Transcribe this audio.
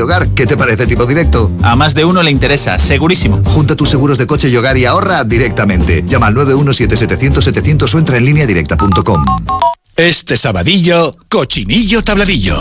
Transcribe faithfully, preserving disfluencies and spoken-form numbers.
hogar. ¿Qué te parece tipo directo? A más de uno le interesa, segurísimo. Junta tus seguros de coche y hogar y ahorra directamente. Llama al nueve uno siete setecientos setecientos o entra en línea directa punto com. Este sabadillo, cochinillo tabladillo.